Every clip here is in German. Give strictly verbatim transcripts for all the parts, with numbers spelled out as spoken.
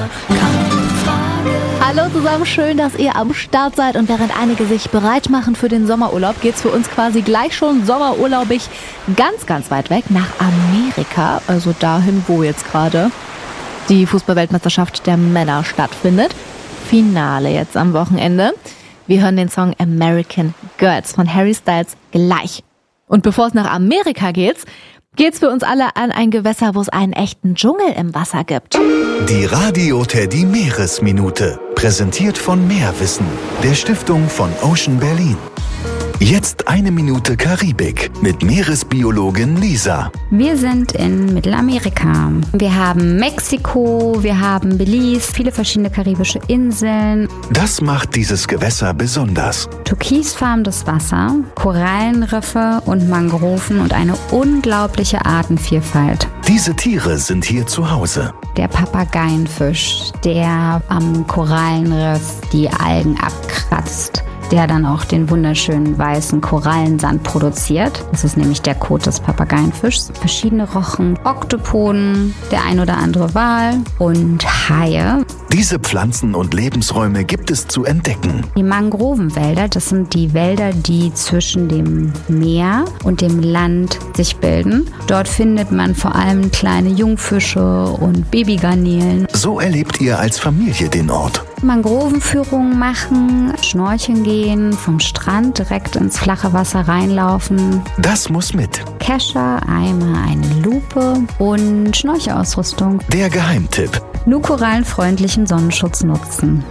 Hallo zusammen, schön, dass ihr am Start seid, und während einige sich bereit machen für den Sommerurlaub, geht's für uns quasi gleich schon sommerurlaubig ganz, ganz weit weg nach Amerika, also dahin, wo jetzt gerade die Fußball-Weltmeisterschaft der Männer stattfindet. Finale jetzt am Wochenende. Wir hören den Song American Girls von Harry Styles gleich. Und bevor es nach Amerika geht, geht's für uns alle an ein Gewässer, wo es einen echten Dschungel im Wasser gibt. Die Radio Teddy Meeresminute, präsentiert von Meerwissen, der Stiftung von Ocean Berlin. Jetzt eine Minute Karibik mit Meeresbiologin Lisa. Wir sind in Mittelamerika. Wir haben Mexiko, wir haben Belize, viele verschiedene karibische Inseln. Das macht dieses Gewässer besonders. Türkisfarbenes Wasser, Korallenriffe und Mangroven und eine unglaubliche Artenvielfalt. Diese Tiere sind hier zu Hause. Der Papageienfisch, der am Korallenriff die Algen abkratzt, der dann auch den wunderschönen weißen Korallensand produziert. Das ist nämlich der Kot des Papageienfischs. Verschiedene Rochen, Oktopoden, der ein oder andere Wal und Haie. Diese Pflanzen und Lebensräume gibt es zu entdecken. Die Mangrovenwälder, das sind die Wälder, die zwischen dem Meer und dem Land sich bilden. Dort findet man vor allem kleine Jungfische und Babygarnelen. So erlebt ihr als Familie den Ort. Mangrovenführungen machen, schnorcheln gehen, vom Strand direkt ins flache Wasser reinlaufen. Das muss mit. Kescher, Eimer, eine Lupe und Schnorchelausrüstung. Der Geheimtipp. Nur korallenfreundlichen Sonnenschutz nutzen.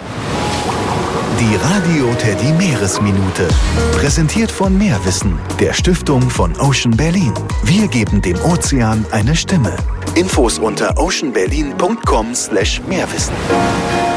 Die Radio Teddy Meeresminute, präsentiert von Meerwissen, der Stiftung von Ocean Berlin. Wir geben dem Ozean eine Stimme. Infos unter oceanberlin punkt com slash Meerwissen.